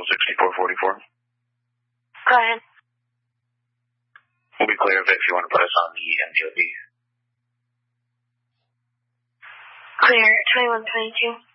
Central 6444. Go ahead. We'll be clear of it if you want to put us on the MPOB. Clear 2122.